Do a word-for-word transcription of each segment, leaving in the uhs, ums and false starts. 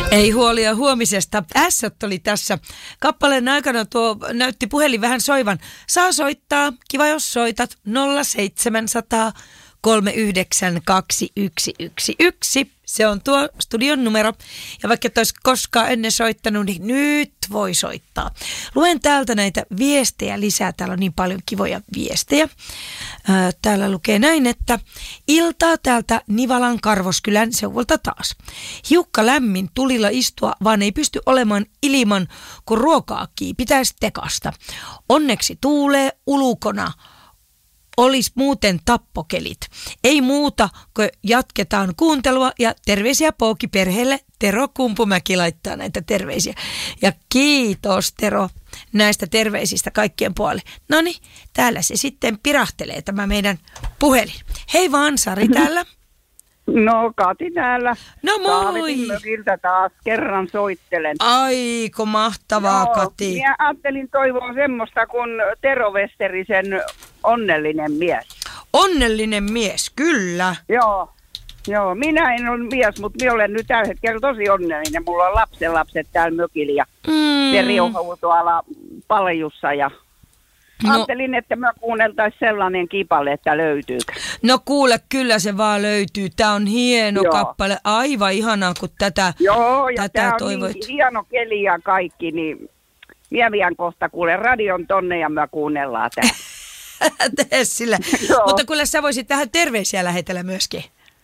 Ei huolia huomisesta. Ässät oli tässä. Kappaleen aikana tuo näytti puhelin vähän soivan. Saa soittaa. Kiva jos soitat. nolla seitsemänsataa kolmekymmentäyhdeksän kaksikymmentäyksi. Se on tuo studion numero. Ja vaikka et olisi koskaan ennen soittanut, niin nyt voi soittaa. Luen täältä näitä viestejä lisää. Täällä on niin paljon kivoja viestejä. Täällä lukee näin, että iltaa täältä Nivalan Karvoskylän seuvolta taas. Hiukka lämmin tulilla istua, vaan ei pysty olemaan ilman, kun ruokaakin pitäisi tekasta. Onneksi tuulee ulkona. Olisi muuten tappokelit. Ei muuta, kun jatketaan kuuntelua ja terveisiä Pouki-perheelle. Tero Kumpumäki laittaa näitä terveisiä. Ja kiitos Tero näistä terveisistä kaikkien puolelle. Noniin, täällä se sitten pirahtelee tämä meidän puhelin. Hei vaan, Sari täällä. No, Kati täällä. No moi. Taavetin mökiltä taas kerran soittelen. Aiko mahtavaa, no, Kati. Minä ajattelin toivoa semmoista kuin Tero Westerisen Onnellinen mies. Onnellinen mies, kyllä. Joo, joo. Minä en ole mies, mutta minä olen nyt tällä hetkellä tosi onnellinen. Mulla on lapsenlapset täällä mökillä ja Mm. se riuhuu tuolla Paljussa ja No. ajattelin, että me kuunneltaisiin sellainen kipale, että löytyykö. No kuule, kyllä se vaan löytyy. Tämä on hieno Joo. kappale. Aivan ihanaa, kun tätä, Joo, ja tätä tämä on toivoit. niin hieno keli ja kaikki, niin minä vien kohta kuule radion tonne ja me kuunnellaan tää. Tee sillä. Joo. Mutta kyllä sä voisit vähän terveisiä lähetellä myöskin.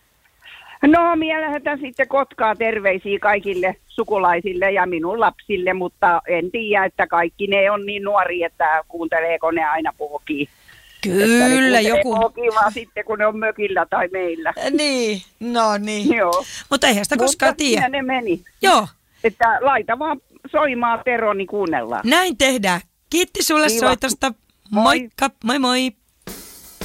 No, minä lähetän sitten Kotkaa terveisiä kaikille sukulaisille ja minun lapsille, mutta en tiedä, että kaikki ne on niin nuori, että kuunteleeko ne aina Poukia. Kyllä, joku. Poukia vaan sitten, kun ne on mökillä tai meillä. Niin, no niin. Joo. Mutta eihän sitä koskaan Mutta tiedä. siinä ne meni. Joo, Että laita vaan soimaan Tero, niin kuunnellaan. näin tehdään. Kiitti sulle Kiva. soitosta. Moi. Moikka, moi moi.